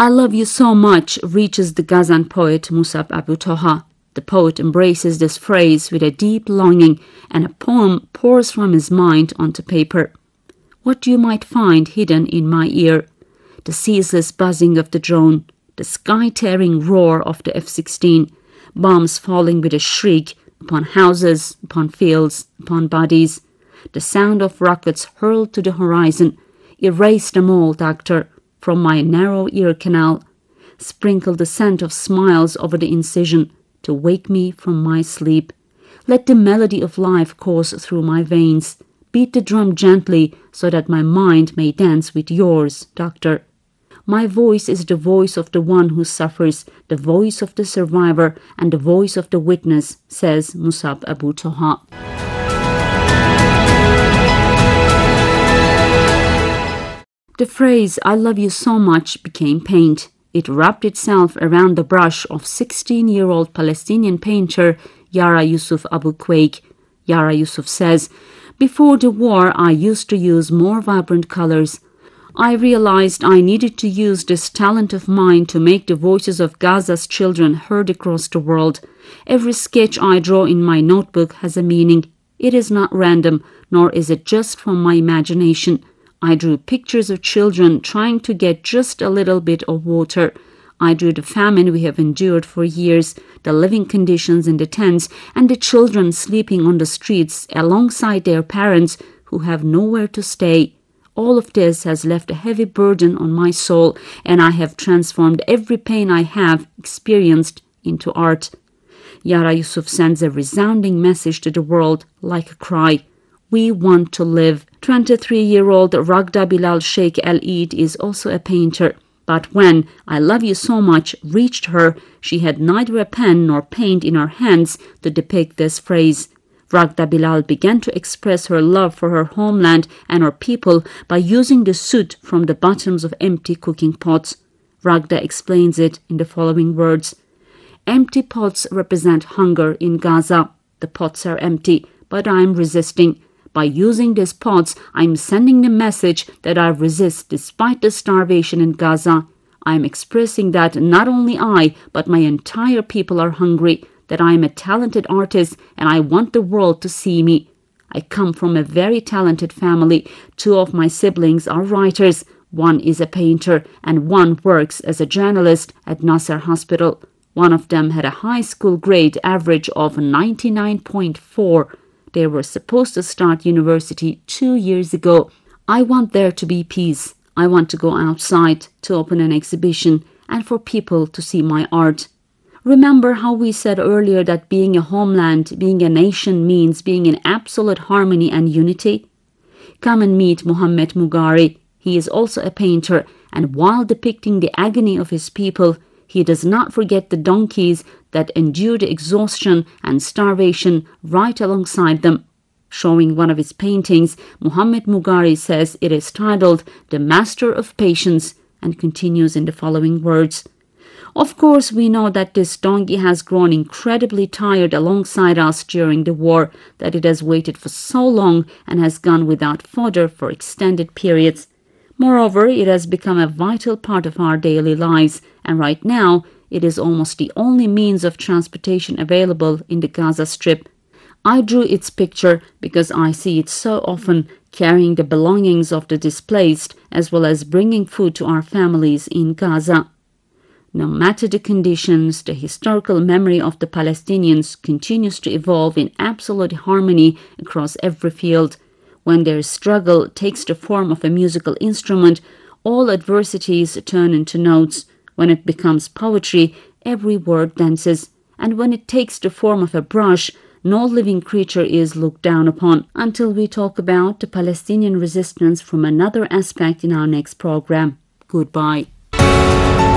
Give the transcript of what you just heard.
I love you so much reaches the Gazan poet Musab Abu Toha. The poet embraces this phrase with a deep longing, and a poem pours from his mind onto paper. What you might find hidden in my ear: the ceaseless buzzing of the drone, the sky-tearing roar of the F-16, bombs falling with a shriek upon houses, upon fields, upon bodies, the sound of rockets hurled to the horizon. Erase them all, doctor, from my narrow ear canal. Sprinkle the scent of smiles over the incision to wake me from my sleep. Let the melody of life course through my veins. Beat the drum gently so that my mind may dance with yours, doctor. My voice is the voice of the one who suffers, the voice of the survivor, and the voice of the witness, says Musab Abu Toha. The phrase, I love you so much, became paint. It wrapped itself around the brush of 16-year-old Palestinian painter Yara Yusuf Abu Quaik. Yara Yusuf says, before the war, I used to use more vibrant colors. I realized I needed to use this talent of mine to make the voices of Gaza's children heard across the world. Every sketch I draw in my notebook has a meaning. It is not random, nor is it just from my imagination. I drew pictures of children trying to get just a little bit of water. I drew the famine we have endured for years, the living conditions in the tents, and the children sleeping on the streets alongside their parents who have nowhere to stay. All of this has left a heavy burden on my soul, and I have transformed every pain I have experienced into art. Yara Yusuf sends a resounding message to the world like a cry. We want to live. 23-year-old Ragda Bilal Sheikh El-Eid is also a painter. But when I love you so much reached her, she had neither a pen nor paint in her hands to depict this phrase. Ragda Bilal began to express her love for her homeland and her people by using the soot from the bottoms of empty cooking pots. Ragda explains it in the following words. Empty pots represent hunger in Gaza. The pots are empty, but I am resisting. By using these pots, I am sending the message that I resist despite the starvation in Gaza. I am expressing that not only I, but my entire people are hungry, that I am a talented artist and I want the world to see me. I come from a very talented family. 2 of my siblings are writers. 1 is a painter and 1 works as a journalist at Nasser Hospital. One of them had a high school grade average of 99.4. They were supposed to start university 2 years ago. I want there to be peace. I want to go outside to open an exhibition and for people to see my art. Remember how we said earlier that being a homeland, being a nation means being in absolute harmony and unity? Come and meet Mohammed Mugari. He is also a painter, and while depicting the agony of his people, he does not forget the donkeys that endure the exhaustion and starvation right alongside them. Showing one of his paintings, Mohammed Mugari says it is titled The Master of Patience and continues in the following words. Of course, we know that this donkey has grown incredibly tired alongside us during the war, that it has waited for so long and has gone without fodder for extended periods. Moreover, it has become a vital part of our daily lives, and right now, it is almost the only means of transportation available in the Gaza Strip. I drew its picture because I see it so often carrying the belongings of the displaced as well as bringing food to our families in Gaza. No matter the conditions, the historical memory of the Palestinians continues to evolve in absolute harmony across every field. When their struggle takes the form of a musical instrument, all adversities turn into notes. When it becomes poetry, every word dances. And when it takes the form of a brush, no living creature is looked down upon. Until we talk about the Palestinian resistance from another aspect in our next program. Goodbye.